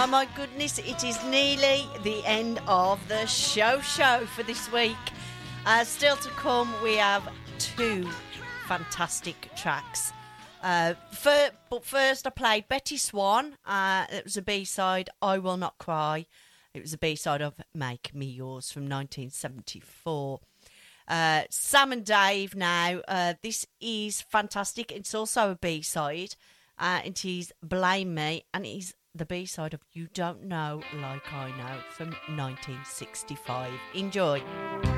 Oh my goodness, it is nearly the end of the show for this week. Still to come, we have two fantastic tracks. But first I played Betty Swan. It was a B-side, I Will Not Cry. It was a B-side of Make Me Yours from 1974. Sam and Dave now. This is fantastic. It's also a B-side. It is Blame Me, and it is the B-side of You Don't Know Like I Know from 1965. Enjoy.